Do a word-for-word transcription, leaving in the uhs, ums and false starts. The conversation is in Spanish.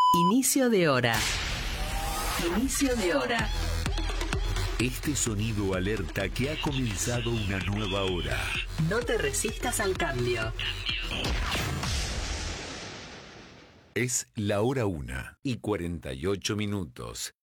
Inicio de hora. Inicio de hora. Este sonido alerta que ha comenzado una nueva hora. No te resistas al cambio. Es la hora una y cuarenta y ocho minutos.